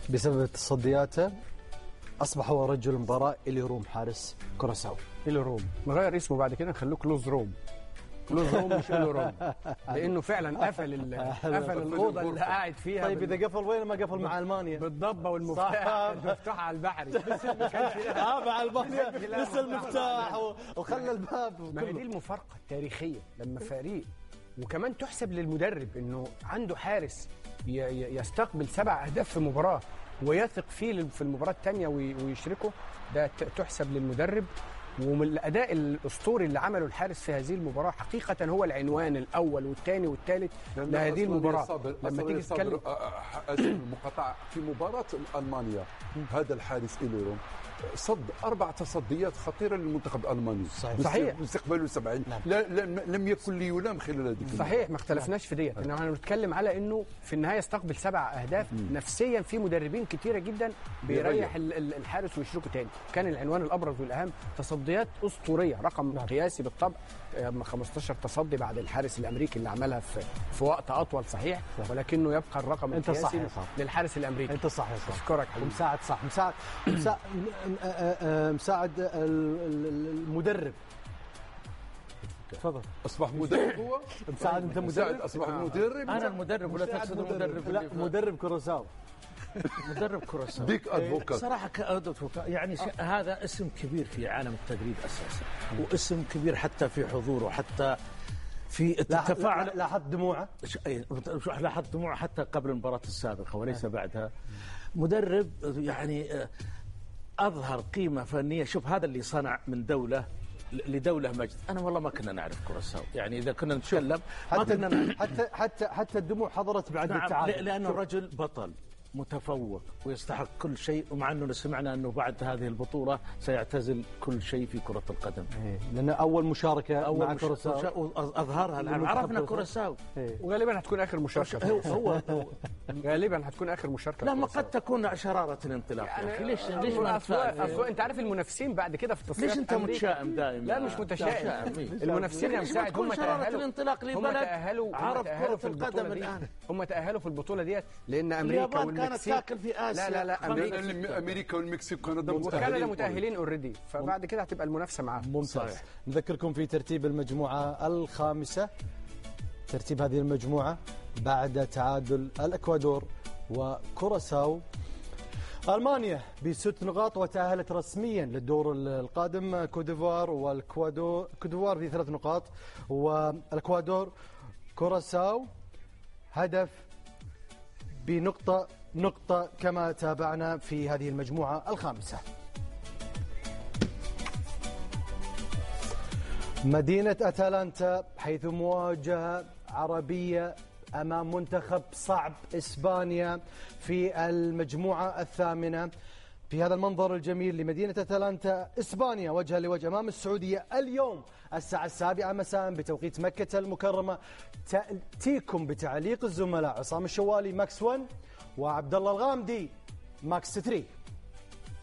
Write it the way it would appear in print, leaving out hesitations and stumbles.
بسبب تصدياته أصبح هو رجل المباراة إلي روم حارس كوراساو. إلي روم نغير اسمه بعد كده نخلوه كلوز روم. كلوز روم مش إلي روم، لأنه فعلا قفل الأوضة اللي قاعد فيها. طيب إذا قفل وين ما قفل مع ألمانيا بالضبة والمفتاح المفتاح على البحري. مع ألمانيا لسه المفتاح وخلى الباب. ما هي دي المفارقة التاريخية لما فريق، وكمان تحسب للمدرب إنه عنده حارس يستقبل 7 أهداف في مباراة ويثق فيه في المباراة الثانية ويشركه، ده تحسب للمدرب. ومن الأداء الأسطوري اللي عمله الحارس في هذه المباراة حقيقة هو العنوان الأول والثاني والثالث لهذه المباراة. لما تيجي تتكلم المقاطعة في مباراة ألمانيا، هذا الحارس إلي روم صد 4 تصديات خطيرة للمنتخب الألماني. صحيح. باستقباله 70. لم يكن لي يلام خلال هذه. صحيح، ما اختلفناش في ديت. إنما بنتكلم على إنه في النهاية يستقبل 7 أهداف. نفسيا في مدربين كتيرة جدا بيريح الحارس ويشركه تاني. كان العنوان الأبرز والأهم تصديات أسطورية، رقم قياسي بالطبع، 15 تصدي بعد الحارس الأمريكي اللي عملها في وقت أطول. صحيح، ولكنه يبقى الرقم القياسي للحارس الأمريكي. أنت صح. أشكرك حبيبي. مساعد صح. مساعد المدرب. تفضل. أصبح مدرب هو؟ مساعد أنت مدرب؟ أصبح مدرب. أنا المدرب ولا تقصد المدرب؟ لا، مدرب كوراساو. مدرب كوراساو. بيك أدفوكات. صراحة كأدفوكات يعني هذا اسم كبير في عالم التدريب أساسا، واسم كبير حتى في حضوره، حتى في التفاعل. لاحظت دموعه؟ لاحظت دموعه حتى قبل المباراة السابقة وليس بعدها. مدرب يعني أظهر قيمة فنية. شوف هذا اللي صنع من دولة لدولة مجد. أنا والله ما كنا نعرف كوراساو، يعني إذا كنا نتكلم ما كنا نعرف. حتى الدموع حضرت بعد التعادل. لأنه رجل بطل متفوق ويستحق كل شيء، ومع أنه سمعنا أنه بعد هذه البطولة سيعتزل كل شيء في كرة القدم. لأن أول مشاركة مع كوراساو أظهرها. عرفنا كوراساو وغالبا هتكون آخر مشاركة. هو غالبا هتكون آخر مشاركة. لا، ما قد تكون شرارة الانطلاق يعني. ليش ما أصلا أنت عارف المنافسين بعد كده في التصفيات. ليش أنت متشائم دائما؟ لا مش متشائم. المنافسين يا مساعد هم تأهلوا عرف كرة القدم الآن. هم تأهلوا في البطولة ديت لأن أمريكا كانت تاكل في آسيا. لا أمريكا والمكسيك وكندا متأهلين اوريدي، فبعد كده هتبقى المنافسة معاهم. ممتاز. نذكركم في ترتيب المجموعة الخامسة. ترتيب هذه المجموعة بعد تعادل الإكوادور وكوراساو. ألمانيا ب6 نقاط وتأهلت رسميا للدور القادم. كوديفوار والإكوادور، كوديفوار ب3 نقاط والإكوادور. كوراساو هدف بنقطة كما تابعنا في هذه المجموعة الخامسة. مدينة أتلانتا حيث مواجهة عربية أمام منتخب صعب إسبانيا في المجموعة الثامنة. في هذا المنظر الجميل لمدينة أتلانتا، إسبانيا وجها لوجه أمام السعودية اليوم الساعة 7 مساء بتوقيت مكة المكرمة. تأتيكم بتعليق الزملاء عصام الشوالي ماكس 1 وعبد الله الغامدي ماكس 3.